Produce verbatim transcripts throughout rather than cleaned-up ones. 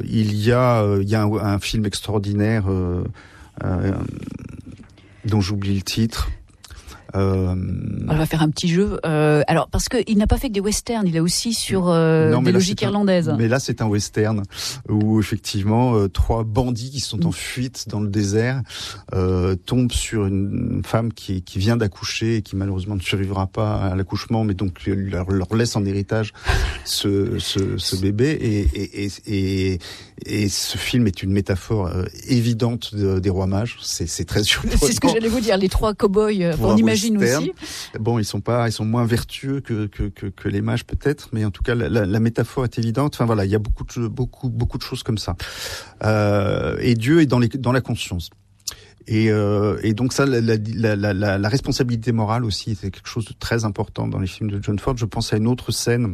il y a, euh, il y a un, un film extraordinaire euh, euh, dont j'oublie le titre. Euh... On va faire un petit jeu. Euh, alors, parce qu'il n'a pas fait que des westerns, il a aussi sur euh, non, des logiques irlandaises. Un, mais là, c'est un western où, effectivement, euh, trois bandits qui sont en fuite dans le désert euh, tombent sur une femme qui, qui vient d'accoucher et qui, malheureusement, ne survivra pas à l'accouchement, mais donc leur, leur laisse en héritage ce, ce, ce bébé. Et, et, et, et, et ce film est une métaphore euh, évidente de, des rois mages. C'est, c'est très surprenant. C'est ce que j'allais vous dire, les trois cow-boys, on imagine aussi. Bon, ils sont pas, ils sont moins vertueux que que que, que les mages peut-être, mais en tout cas la, la, la métaphore est évidente. Enfin voilà, il y a beaucoup de beaucoup beaucoup de choses comme ça. Euh, et Dieu est dans les dans la conscience. Et, euh, et donc ça, la, la, la, la, la responsabilité morale aussi, c'est quelque chose de très important dans les films de John Ford. Je pense à une autre scène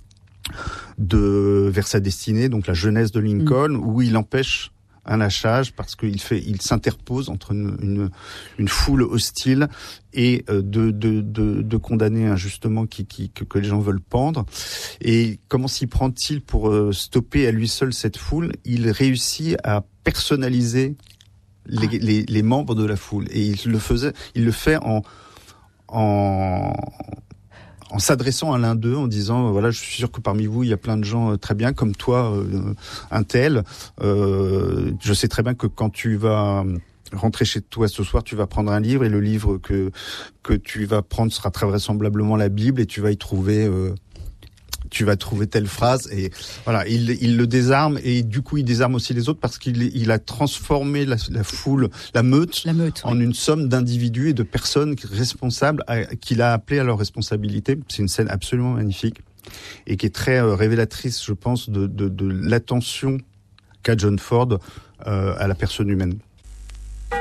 de Vers sa destinée, donc la jeunesse de Lincoln, mmh. où il empêche un lâchage parce qu'il fait, il s'interpose entre une, une, une foule hostile et euh, de, de, de, de condamner injustement qui, qui, que, que les gens veulent pendre. Et comment s'y prend-il pour euh, stopper à lui seul cette foule? Il réussit à personnaliser les, ah. les, les membres de la foule et il le faisait, il le fait en, en en s'adressant à l'un d'eux, en disant, voilà, je suis sûr que parmi vous, il y a plein de gens très bien, comme toi, euh, un tel. Euh, je sais très bien que quand tu vas rentrer chez toi ce soir, tu vas prendre un livre, et le livre que que tu vas prendre sera très vraisemblablement la Bible, et tu vas y trouver... Euh, tu vas trouver telle phrase, et voilà, il, il le désarme, et du coup il désarme aussi les autres parce qu'il il a transformé la, la foule, la meute, la meute en oui. une somme d'individus et de personnes responsables à, qu'il a appelées à leur responsabilité. C'est une scène absolument magnifique et qui est très euh, révélatrice, je pense, de, de, de l'attention qu'a John Ford euh, à la personne humaine.